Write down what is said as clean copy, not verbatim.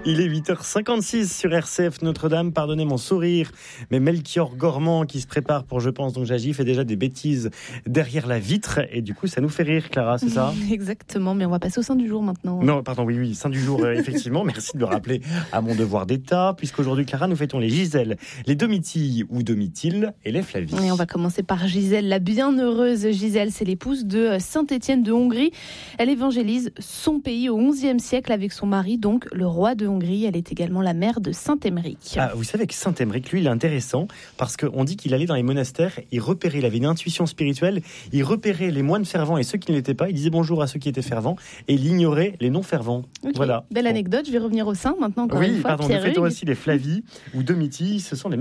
Il est 8h56 sur RCF Notre-Dame. Pardonnez mon sourire, mais Melchior Gormand qui se prépare pour Je pense donc j'agis fait déjà des bêtises derrière la vitre et du coup ça nous fait rire, Clara, c'est ça? Exactement, mais on va passer au sein du jour maintenant. Non, pardon, oui, sein du jour, effectivement. Merci de me rappeler à mon devoir d'état, puisqu'aujourd'hui, Clara, nous fêtons les Gisèle, les Domitilles ou Domitille et les Flavie. Et on va commencer par Gisèle, la bienheureuse Gisèle. C'est l'épouse de Saint-Étienne de Hongrie. Elle évangélise son pays au XIe siècle avec son mari, donc le roi de Hongrie. Elle est également la mère de Saint-Émeric. Ah, vous savez que Saint-Émeric, lui, il est intéressant parce qu'on dit qu'il allait dans les monastères, il repérait, il avait une intuition spirituelle, il repérait les moines fervents et ceux qui ne l'étaient pas, il disait bonjour à ceux qui étaient fervents et il ignorait les non-fervents. Okay. Voilà. Belle anecdote, je vais revenir au sein maintenant encore une fois. Oui, pardon, nous fêtons aussi les Flavie ou Domitilles, ce sont les